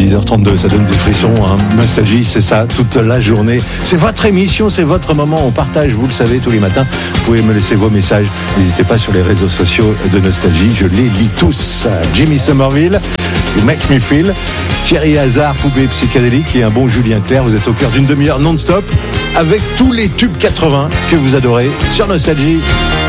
10h32, ça donne des frissons, hein. Nostalgie, c'est ça, toute la journée. C'est votre émission, c'est votre moment, on partage, vous le savez, tous les matins. Vous pouvez me laisser vos messages, n'hésitez pas sur les réseaux sociaux de Nostalgie, je les lis tous. Jimmy Somerville, You Make Me Feel, Thierry Hazard, Poupée Psychédélique et un bon Julien Clerc. Vous êtes au cœur d'une demi-heure non-stop avec tous les tubes 80 que vous adorez sur Nostalgie.